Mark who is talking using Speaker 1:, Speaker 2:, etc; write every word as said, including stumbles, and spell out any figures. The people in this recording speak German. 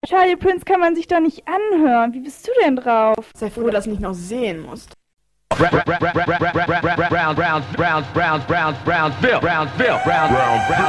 Speaker 1: Charlie Prince kann man sich doch nicht anhören. Wie bist du denn drauf?
Speaker 2: Sei froh, dass du nicht noch sehen musst.
Speaker 3: Brown, Brown, Brown, Brown, Brown, Brown, Brown, Brown, Brown, Brown, Brownsville, Brownsville, Brown, Brown.